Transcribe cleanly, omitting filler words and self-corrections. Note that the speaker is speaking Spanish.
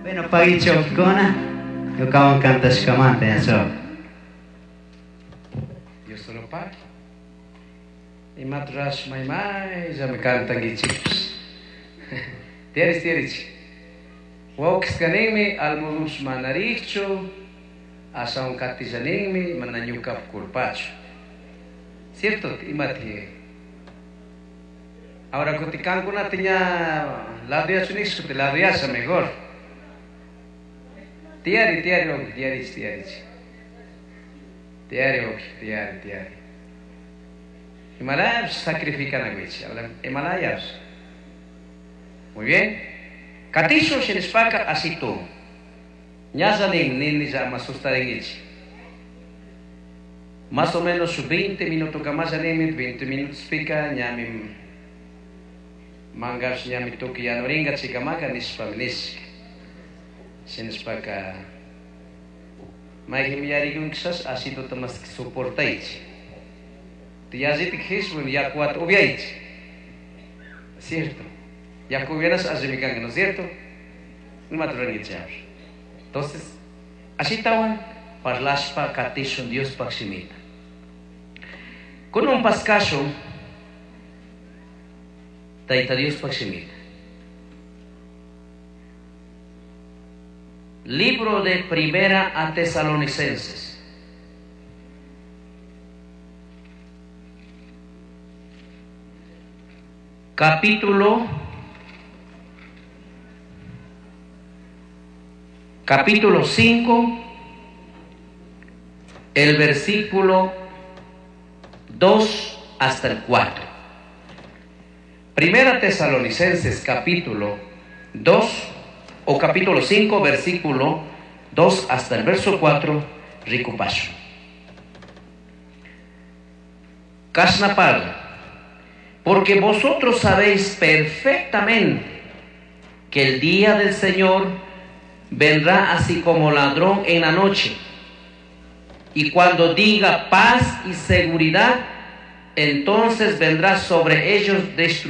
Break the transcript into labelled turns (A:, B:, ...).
A: Bueno, pagicho kona, yo kawan kantas kamante ya so.
B: Yo solo pa. Y matras mai ya me cantan gichips. Tienes. Woks kanimi almunus manaricho, asa un katizanimi mananyukap kulpacho. ¿Cierto? Imati. Ahora kutikan kuna tinya ladria sunis kuti ladria sa mejor. Tiari. Himalayas sacrifican a Wichi. Himalayas. Muy bien. Katiso se les paga así todo. Nyazanin ni ya más sustarengichi. Más o menos 20 minutos que más 20 minutos pica nyami mangas nyami toki ya noringa chikamaka nispaminis. Se les paga. Mai himyari kunksas así todo temas soportais. Tiazit hisbun ya kuat ubiait. Cierto. Ya que hubieras asimican, ¿no es cierto? No me atreven a entonces, así estaban para las pacatishon Dios paximita. Con un pascaso, taita Dios paximita. Libro de Primera a Tesalonicenses. Capítulo 5, el versículo 2 hasta el 4. Primera Tesalonicenses capítulo 2 o capítulo 5, versículo 2 hasta el verso 4, Ricupacho. Casnapal, porque vosotros sabéis perfectamente que el día del Señor vendrá así como ladrón en la noche. Y cuando diga paz y seguridad, entonces vendrá sobre ellos destrucción.